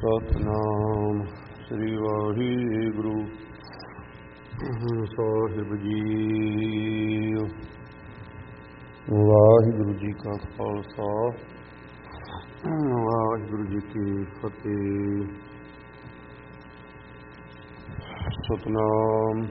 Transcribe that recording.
ਸਤਿਨਾਮ ਸ੍ਰੀ ਵਾਹਿਗੁਰੂ ਸਾਹਿਬ ਜੀ। ਵਾਹਿਗੁਰੂ ਜੀ ਕਾ ਖਾਲਸਾ, ਵਾਹਿਗੁਰੂ ਜੀ ਕੀ ਫਤਿਹ। ਸਤਿਨਾਮ